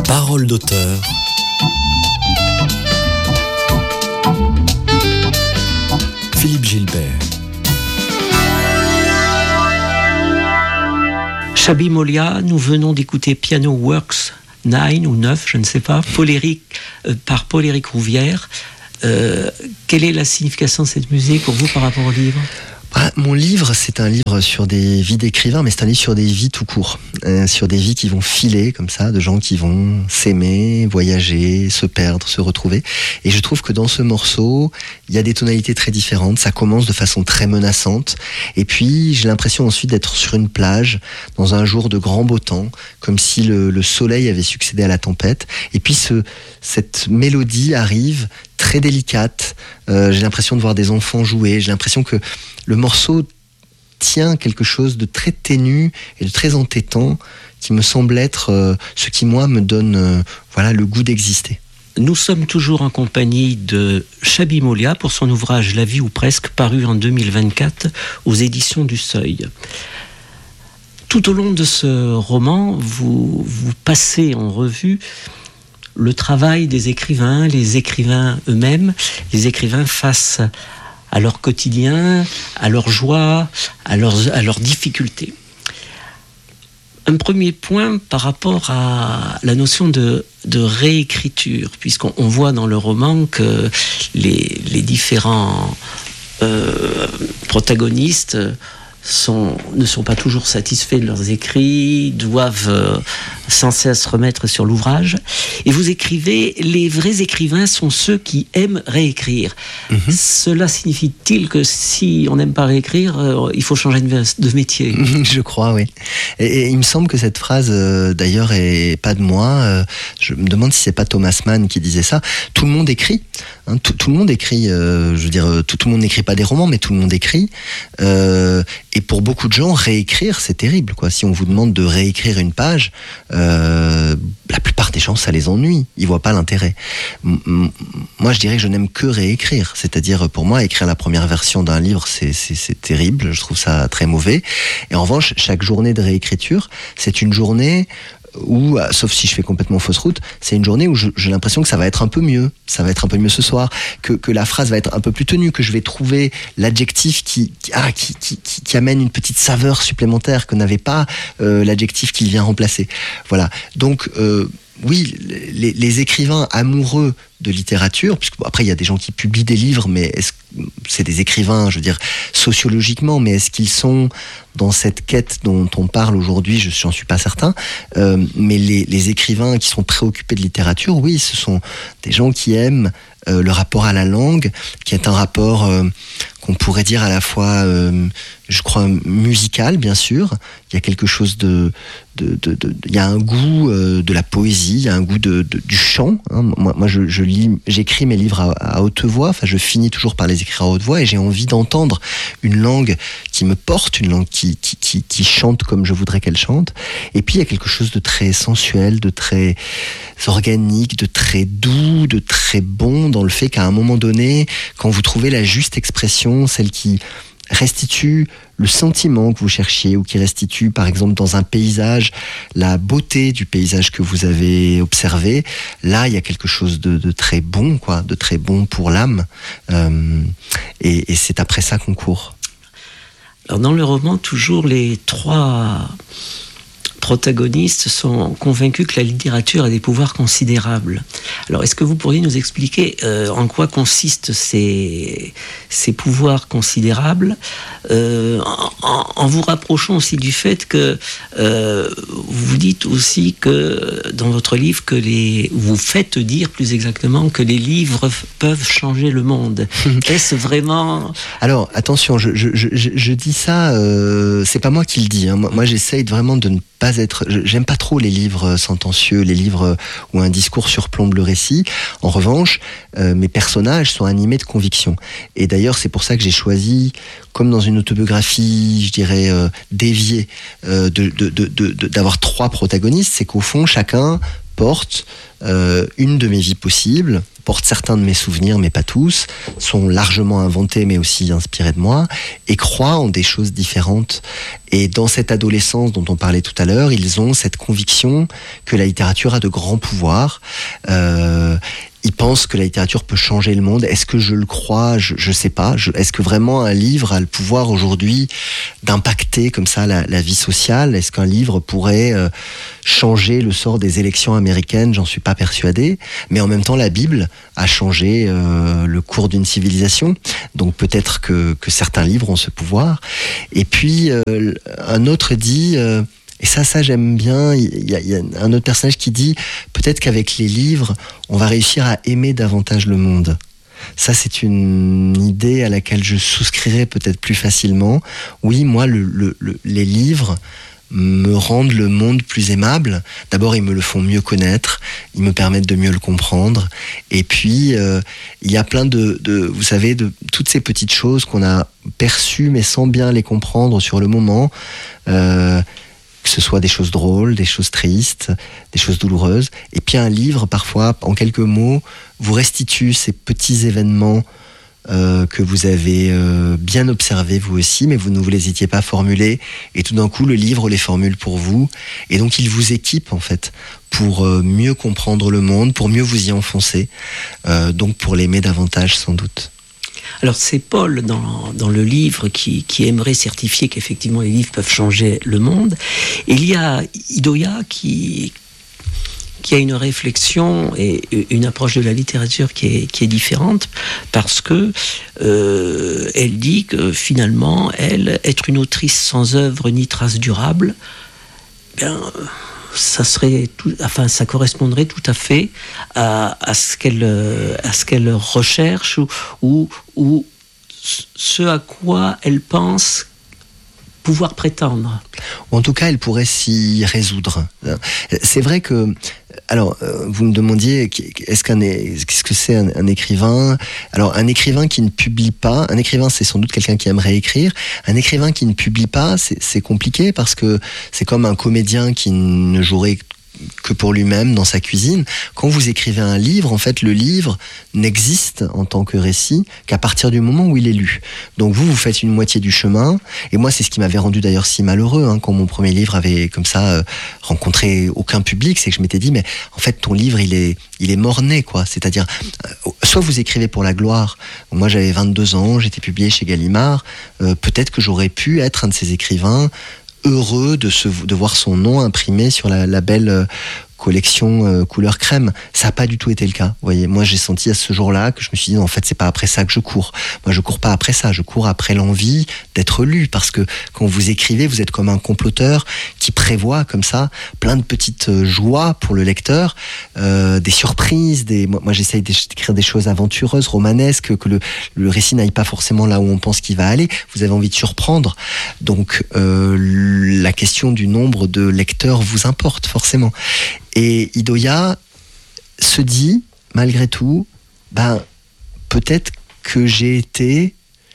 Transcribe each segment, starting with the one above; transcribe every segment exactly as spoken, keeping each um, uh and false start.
Parole d'auteur. Philippe Gilbert. Chabi Molia, nous venons d'écouter Piano Works neuf ou neuf, je ne sais pas, Paul Éric, euh, par Paul-Éric Rouvière. Euh, quelle est la signification de cette musique pour vous par rapport au livre ? Ah, mon livre, c'est un livre sur des vies d'écrivains, mais c'est un livre sur des vies tout court, euh, sur des vies qui vont filer comme ça, de gens qui vont s'aimer, voyager, se perdre, se retrouver. Et je trouve que dans ce morceau, il y a des tonalités très différentes. Ça commence de façon très menaçante, et puis j'ai l'impression ensuite d'être sur une plage, dans un jour de grand beau temps, comme si le, le soleil avait succédé à la tempête. Et puis ce, cette mélodie arrive très délicate. Euh, j'ai l'impression de voir des enfants jouer. J'ai l'impression que le morceau tient quelque chose de très ténu et de très entêtant qui me semble être euh, ce qui, moi, me donne euh, voilà, le goût d'exister. Nous sommes toujours en compagnie de Chabi Molia pour son ouvrage La vie ou presque, paru en deux mille vingt-quatre aux éditions du Seuil. Tout au long de ce roman, vous, vous passez en revue le travail des écrivains, les écrivains eux-mêmes, les écrivains face à leur quotidien, à leurs joies, à leurs, à leurs difficultés. Un premier point par rapport à la notion de, de réécriture, puisqu'on on voit dans le roman que les, les différents euh, protagonistes Sont, ne sont pas toujours satisfaits de leurs écrits, doivent euh, sans cesse remettre sur l'ouvrage. Et vous écrivez, les vrais écrivains sont ceux qui aiment réécrire. Mm-hmm. Cela signifie-t-il que si on n'aime pas réécrire, euh, il faut changer de, de métier ? Je crois, oui. Et, et il me semble que cette phrase, euh, d'ailleurs, est pas de moi. Euh, je me demande si c'est pas Thomas Mann qui disait ça. Tout le monde écrit. Hein, tout, tout le monde écrit. Euh, je veux dire, tout, tout le monde n'écrit pas des romans, mais tout le monde écrit. Euh, Et pour beaucoup de gens, réécrire, c'est terrible, quoi. Si on vous demande de réécrire une page, euh, la plupart des gens, ça les ennuie. Ils voient pas l'intérêt. M- moi, je dirais que je n'aime que réécrire. C'est-à-dire, pour moi, écrire la première version d'un livre, c'est, c'est, c'est terrible. Je trouve ça très mauvais. Et en revanche, chaque journée de réécriture, c'est une journée où, sauf si je fais complètement fausse route, c'est une journée où je, j'ai l'impression que ça va être un peu mieux, ça va être un peu mieux ce soir, que, que la phrase va être un peu plus tenue, que je vais trouver l'adjectif qui, qui, ah, qui, qui, qui, qui amène une petite saveur supplémentaire que n'avait pas euh, l'adjectif qu'il vient remplacer. Voilà. Donc, euh, oui, les, les écrivains amoureux de littérature, puisque bon, après il y a des gens qui publient des livres, mais est-ce que c'est des écrivains, je veux dire, sociologiquement, mais est-ce qu'ils sont dans cette quête dont on parle aujourd'hui ? Je n'en suis pas certain. Euh, mais les, les écrivains qui sont préoccupés de littérature, oui, ce sont des gens qui aiment euh, le rapport à la langue, qui est un rapport euh, qu'on pourrait dire à la fois, euh, je crois, musical, bien sûr. Il y a quelque chose de... de, de, de il y a un goût euh, de la poésie, il y a un goût de, de, du chant. Hein. Moi, moi je, je lis, j'écris mes livres à, à haute voix, enfin, je finis toujours par les écrire à haute voix, et j'ai envie d'entendre une langue qui me porte, une langue qui, qui, qui, qui chante comme je voudrais qu'elle chante. Et puis, il y a quelque chose de très sensuel, de très organique, de très doux, de très bon, dans le fait qu'à un moment donné, quand vous trouvez la juste expression, celle qui restitue le sentiment que vous cherchiez, ou qui restitue, par exemple, dans un paysage, la beauté du paysage que vous avez observé, là, il y a quelque chose de, de très bon, quoi, de très bon pour l'âme. Euh, et, et c'est après ça qu'on court. Alors, dans le roman, toujours les trois protagonistes sont convaincus que la littérature a des pouvoirs considérables. Alors, est-ce que vous pourriez nous expliquer euh, en quoi consistent ces, ces pouvoirs considérables, euh, en, en vous rapprochant aussi du fait que euh, vous dites aussi que dans votre livre, que les, vous faites dire plus exactement que les livres peuvent changer le monde. Est-ce vraiment... Alors, attention, je, je, je, je dis ça, euh, c'est pas moi qui le dis. Hein. Moi, moi, j'essaye vraiment de ne pas être... J'aime pas trop les livres sentencieux, les livres où un discours surplombe le récit. En revanche, euh, mes personnages sont animés de conviction. Et d'ailleurs, c'est pour ça que j'ai choisi, comme dans une autobiographie, je dirais, euh, déviée, euh, de, de, de, de, de, d'avoir trois protagonistes. C'est qu'au fond, chacun porte euh, une de mes vies possibles, portent certains de mes souvenirs, mais pas tous, sont largement inventés, mais aussi inspirés de moi, et croient en des choses différentes. Et dans cette adolescence dont on parlait tout à l'heure, ils ont cette conviction que la littérature a de grands pouvoirs. Euh, Ils pensent que la littérature peut changer le monde. Est-ce que je le crois ? Je ne sais pas. Je, est-ce que vraiment un livre a le pouvoir aujourd'hui d'impacter comme ça la, la vie sociale ? Est-ce qu'un livre pourrait euh, changer le sort des élections américaines ? J'en suis pas persuadé. Mais en même temps, la Bible a changé euh, le cours d'une civilisation. Donc peut-être que, que certains livres ont ce pouvoir. Et puis, euh, un autre dit... Euh, Et ça, ça j'aime bien. Il y, a, il y a un autre personnage qui dit peut-être qu'avec les livres, on va réussir à aimer davantage le monde. Ça, c'est une idée à laquelle je souscrirais peut-être plus facilement. Oui, moi, le, le, le, les livres me rendent le monde plus aimable. D'abord, ils me le font mieux connaître, ils me permettent de mieux le comprendre. Et puis, euh, il y a plein de, de, vous savez, de toutes ces petites choses qu'on a perçues, mais sans bien les comprendre sur le moment. Euh, que ce soit des choses drôles, des choses tristes, des choses douloureuses. Et puis un livre, parfois, en quelques mots, vous restitue ces petits événements euh, que vous avez euh, bien observés vous aussi, mais vous ne vous les étiez pas formulés. Et tout d'un coup, le livre les formule pour vous. Et donc, il vous équipe, en fait, pour euh, mieux comprendre le monde, pour mieux vous y enfoncer. Euh, donc, pour l'aimer davantage, sans doute. Alors c'est Paul dans, dans le livre qui, qui aimerait certifier qu'effectivement les livres peuvent changer le monde. Et il y a Idoia qui, qui a une réflexion et une approche de la littérature qui est, qui est différente parce que euh, elle dit que finalement, elle, être une autrice sans œuvre ni trace durable, bien... ça serait tout, enfin ça correspondrait tout à fait à, à ce qu'elle à ce qu'elle recherche ou, ou ou ce à quoi elle pense pouvoir prétendre. Ou en tout cas, elle pourrait s'y résoudre. C'est vrai que, alors, vous me demandiez, est-ce qu'un, qu'est-ce que c'est un, un écrivain ? Alors, un écrivain qui ne publie pas, un écrivain, c'est sans doute quelqu'un qui aimerait écrire. Un écrivain qui ne publie pas, c'est, c'est compliqué parce que c'est comme un comédien qui ne jouerait que pour lui-même dans sa cuisine. Quand vous écrivez un livre, en fait, le livre n'existe en tant que récit qu'à partir du moment où il est lu. Donc vous, vous faites une moitié du chemin. Et moi, c'est ce qui m'avait rendu d'ailleurs si malheureux hein, quand mon premier livre avait comme ça euh, rencontré aucun public, c'est que je m'étais dit mais en fait ton livre il est il est mort-né quoi. C'est-à-dire euh, soit vous écrivez pour la gloire. Moi, j'avais vingt-deux ans, j'étais publié chez Gallimard. Euh, peut-être que j'aurais pu être un de ces écrivains heureux de, se, de voir son nom imprimé sur la, la belle euh, collection euh, couleur crème. Ça n'a pas du tout été le cas. Vous voyez, moi j'ai senti à ce jour-là que je me suis dit, en fait, c'est pas après ça que je cours. Moi, je cours pas après ça. Je cours après l'envie d'être lu. Parce que quand vous écrivez, vous êtes comme un comploteur qui prévoit comme ça plein de petites joies pour le lecteur, euh, des surprises. Des... Moi, moi, j'essaye d'écrire des choses aventureuses, romanesques, que le, le récit n'aille pas forcément là où on pense qu'il va aller. Vous avez envie de surprendre. Donc, euh, la question du nombre de lecteurs vous importe forcément. Et Idoia se dit, malgré tout, ben, peut-être que j'ai été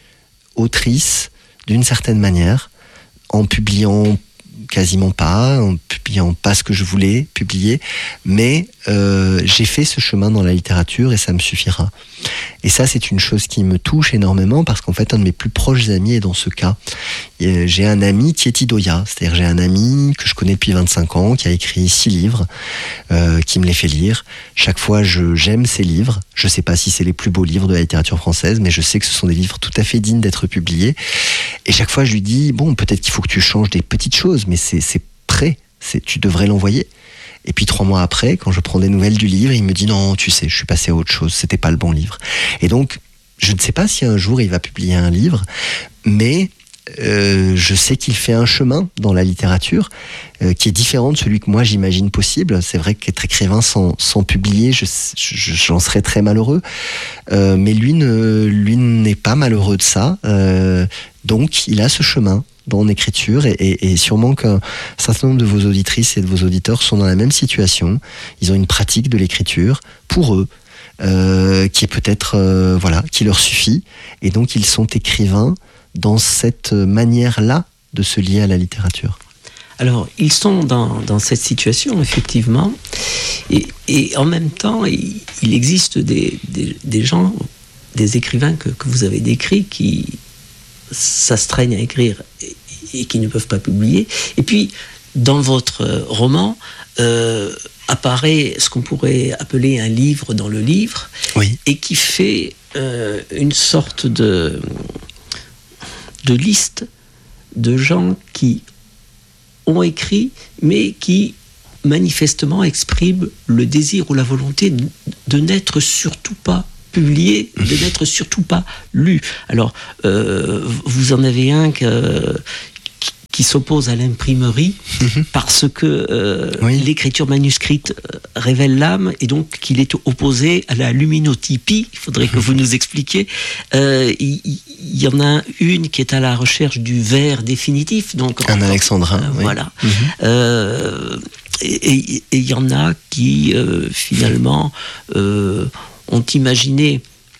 autrice d'une certaine manière, en publiant quasiment pas, en publiant pas ce que je voulais publier, mais euh, j'ai fait ce chemin dans la littérature et ça me suffira. Et ça, c'est une chose qui me touche énormément parce qu'en fait, un de mes plus proches amis est dans ce cas. Et j'ai un ami, Tieti Doya, c'est-à-dire j'ai un ami que je connais depuis vingt-cinq ans, qui a écrit six livres, euh, qui me les fait lire. Chaque fois, je, j'aime ces livres. Je sais pas si c'est les plus beaux livres de la littérature française, mais je sais que ce sont des livres tout à fait dignes d'être publiés. Et chaque fois, je lui dis, bon, peut-être qu'il faut que tu changes des petites choses, mais c'est, c'est prêt, c'est, tu devrais l'envoyer. Et puis trois mois après, quand je prends des nouvelles du livre, il me dit non, tu sais, je suis passé à autre chose, c'était pas le bon livre. Et donc, je ne sais pas si un jour il va publier un livre, mais euh, je sais qu'il fait un chemin dans la littérature euh, qui est différent de celui que moi j'imagine possible. C'est vrai qu'être écrivain sans, sans publier, je, je, j'en serais très malheureux. Euh, mais lui, ne, lui n'est pas malheureux de ça. Euh, donc, il a ce chemin en écriture et, et, et sûrement qu'un certain nombre de vos auditrices et de vos auditeurs sont dans la même situation. Ils ont une pratique de l'écriture pour eux euh, qui est peut-être euh, voilà, qui leur suffit et donc ils sont écrivains dans cette manière-là de se lier à la littérature. Alors, ils sont dans, dans cette situation, effectivement, et, et en même temps, il, il existe des, des, des gens, des écrivains que, que vous avez décrits qui s'astreignent à écrire et, et qui ne peuvent pas publier. Et puis, dans votre roman, euh, apparaît ce qu'on pourrait appeler un livre dans le livre, oui. et qui fait euh, une sorte de, de liste de gens qui ont écrit, mais qui manifestement expriment le désir ou la volonté de, de n'être surtout pas publié, de n'être surtout pas lu. Alors, euh, vous en avez un que... qui s'oppose à l'imprimerie mmh. parce que euh, oui. l'écriture manuscrite révèle l'âme et donc qu'il est opposé à la luminotypie. Il faudrait que vous nous expliquiez. Euh, il, il y en a une qui est à la recherche du vers définitif. Donc, un en, alexandrin. Euh, oui. Voilà. Mmh. Euh, et il y en a qui, euh, finalement, euh, ont imaginé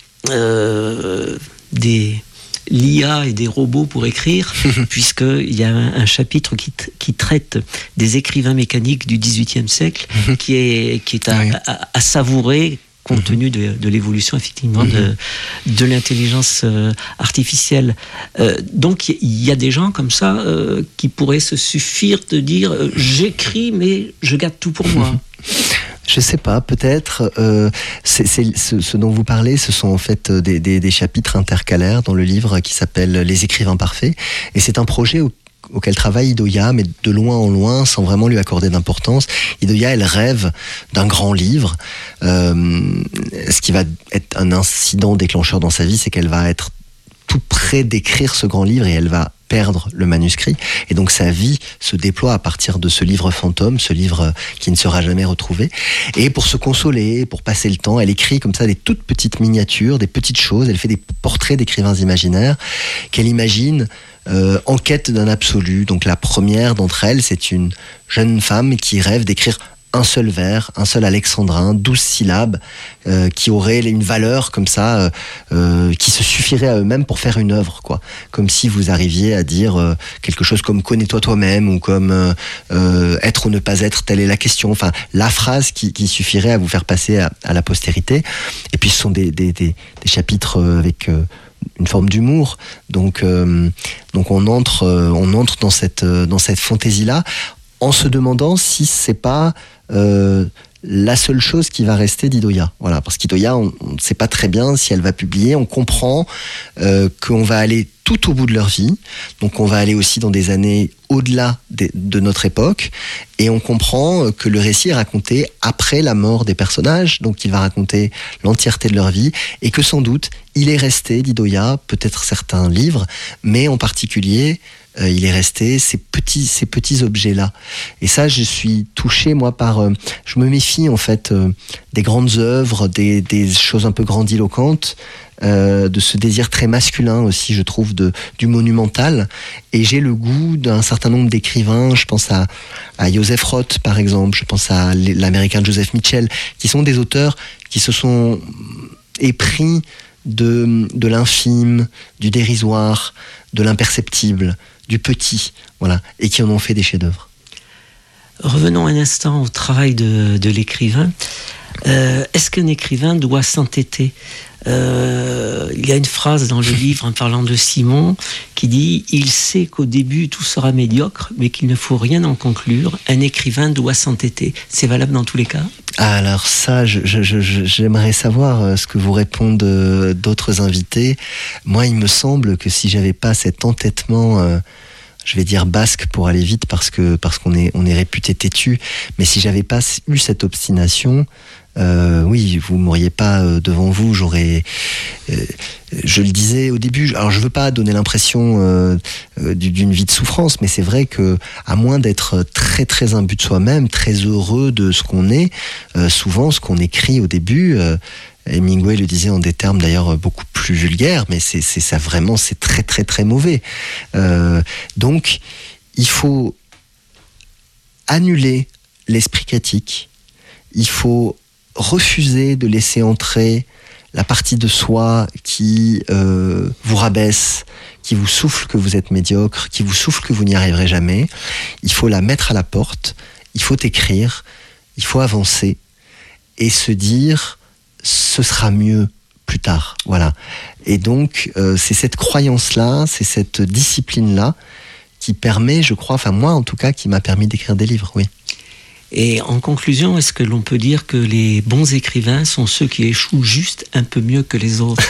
euh, des... l'I A et des robots pour écrire, puisqu'il y a un, un chapitre qui, t- qui traite des écrivains mécaniques du dix-huitième siècle, qui est, qui est à, oui. à, à savourer, compte tenu de, de l'évolution, effectivement, de, de l'intelligence euh, artificielle. Euh, donc, il y, y a des gens comme ça euh, qui pourraient se suffire de dire euh, « j'écris, mais je garde tout pour moi ». Je sais pas, peut-être. Euh, c'est, c'est, ce, ce dont vous parlez, ce sont en fait des, des, des chapitres intercalaires dans le livre qui s'appelle Les écrivains parfaits. Et c'est un projet au, auquel travaille Idoia, mais de loin en loin, sans vraiment lui accorder d'importance. Idoia, elle rêve d'un grand livre. Euh, ce qui va être un incident déclencheur dans sa vie, c'est qu'elle va être tout près d'écrire ce grand livre et elle va perdre le manuscrit. Et donc sa vie se déploie à partir de ce livre fantôme, ce livre qui ne sera jamais retrouvé. Et pour se consoler, pour passer le temps, elle écrit comme ça des toutes petites miniatures, des petites choses. Elle fait des portraits d'écrivains imaginaires qu'elle imagine euh, en quête d'un absolu. Donc la première d'entre elles, c'est une jeune femme qui rêve d'écrire un seul vers, un seul alexandrin, douze syllabes, euh, qui auraient une valeur comme ça, euh, euh, qui se suffirait à eux-mêmes pour faire une œuvre, quoi. Comme si vous arriviez à dire euh, quelque chose comme « connais-toi toi-même » ou comme euh, euh, « être ou ne pas être, telle est la question ». Enfin, la phrase qui, qui suffirait à vous faire passer à, à la postérité. Et puis ce sont des, des, des, des chapitres avec... Euh, une forme d'humour, donc euh, donc on entre euh, on entre dans cette euh, dans cette fantaisie-là, en se demandant si c'est pas euh, la seule chose qui va rester d'Idoia. Voilà, parce qu'Idoia, on ne sait pas très bien si elle va publier. On comprend euh, qu'on va aller tout au bout de leur vie, donc on va aller aussi dans des années au-delà de, de notre époque, et on comprend que le récit est raconté après la mort des personnages, donc il va raconter l'entièreté de leur vie, et que sans doute, il est resté d'Idoia, peut-être certains livres, mais en particulier... Euh, il est resté ces petits, ces petits objets-là. Et ça, je suis touché, moi, par... Euh, je me méfie, en fait, euh, des grandes œuvres, des, des choses un peu grandiloquentes, euh, de ce désir très masculin aussi, je trouve, de, du monumental. Et j'ai le goût d'un certain nombre d'écrivains, je pense à, à Joseph Roth, par exemple, je pense à l'américain Joseph Mitchell, qui sont des auteurs qui se sont épris de, de l'infime, du dérisoire, de l'imperceptible, du petit, voilà, et qui en ont fait des chefs-d'œuvre. Revenons un instant au travail de, de l'écrivain. Euh, est-ce qu'un écrivain doit s'entêter ? euh, Il y a une phrase dans le livre en parlant de Simon qui dit « Il sait qu'au début tout sera médiocre, mais qu'il ne faut rien en conclure. Un écrivain doit s'entêter. » C'est valable dans tous les cas ? Alors ça, je, je, je, j'aimerais savoir ce que vous répondent d'autres invités. Moi, il me semble que si j'avais pas cet entêtement... Euh, je vais dire basque pour aller vite parce que parce qu'on est on est réputé têtu, mais si j'avais pas eu cette obstination, euh, oui, vous m'auriez pas euh, devant vous, j'aurais euh, je le disais au début, alors je veux pas donner l'impression euh, euh, d'une vie de souffrance, mais c'est vrai que à moins d'être très très imbu de soi-même, très heureux de ce qu'on est, euh, souvent ce qu'on écrit au début, euh, Hemingway le disait en des termes d'ailleurs beaucoup plus vulgaires, mais c'est, c'est ça vraiment, c'est très très très mauvais. Euh, donc, il faut annuler l'esprit critique. Il faut refuser de laisser entrer la partie de soi qui euh, vous rabaisse, qui vous souffle que vous êtes médiocre, qui vous souffle que vous n'y arriverez jamais, il faut la mettre à la porte, il faut écrire, il faut avancer et se dire ce sera mieux plus tard. Voilà. Et donc euh, c'est cette croyance-là, c'est cette discipline-là qui permet, je crois, enfin moi en tout cas, qui m'a permis d'écrire des livres, oui. Et en conclusion, est-ce que l'on peut dire que les bons écrivains sont ceux qui échouent juste un peu mieux que les autres?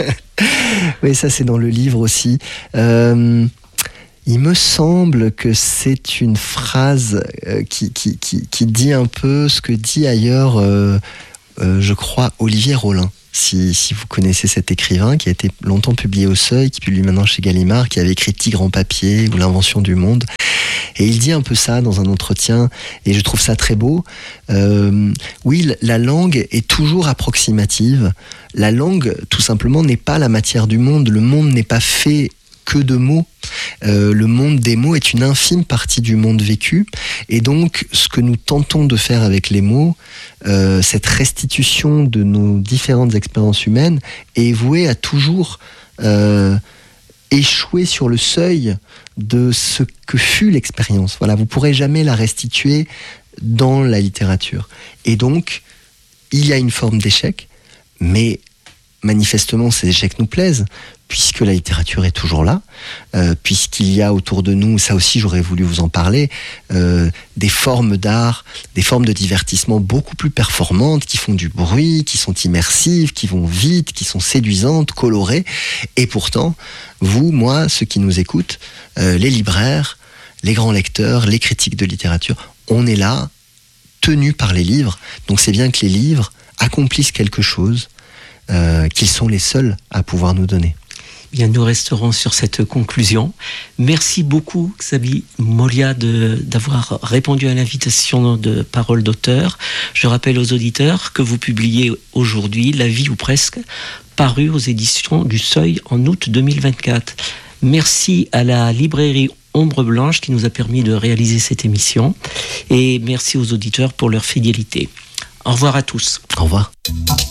Oui, ça c'est dans le livre aussi. Euh, il me semble que c'est une phrase euh, qui, qui, qui, qui dit un peu ce que dit ailleurs, euh, euh, je crois, Olivier Rollin. Si, si vous connaissez cet écrivain qui a été longtemps publié au Seuil, qui publie maintenant chez Gallimard, qui avait écrit Tigre en papier ou L'invention du monde. Et il dit un peu ça dans un entretien, et je trouve ça très beau. Euh, oui, la langue est toujours approximative. La langue, tout simplement, n'est pas la matière du monde. Le monde n'est pas fait que de mots. Euh, le monde des mots est une infime partie du monde vécu. Et donc, ce que nous tentons de faire avec les mots, euh, cette restitution de nos différentes expériences humaines, est vouée à toujours euh, échouer sur le seuil de ce que fut l'expérience. Voilà, vous ne pourrez jamais la restituer dans la littérature. Et donc, il y a une forme d'échec, mais manifestement, ces échecs nous plaisent, puisque la littérature est toujours là, euh, puisqu'il y a autour de nous, ça aussi j'aurais voulu vous en parler, euh, des formes d'art, des formes de divertissement beaucoup plus performantes, qui font du bruit, qui sont immersives, qui vont vite, qui sont séduisantes, colorées, et pourtant, vous, moi, ceux qui nous écoutent, euh, les libraires, les grands lecteurs, les critiques de littérature, on est là, tenus par les livres, donc c'est bien que les livres accomplissent quelque chose, Euh, qu'ils sont les seuls à pouvoir nous donner. Bien, nous resterons sur cette conclusion. Merci beaucoup, Xabi Molia, de, d'avoir répondu à l'invitation de Parole d'auteur. Je rappelle aux auditeurs que vous publiez aujourd'hui La vie ou presque, paru aux éditions du Seuil en août deux mille vingt-quatre. Merci à la librairie Ombre Blanche qui nous a permis de réaliser cette émission. Et merci aux auditeurs pour leur fidélité. Au revoir à tous. Au revoir.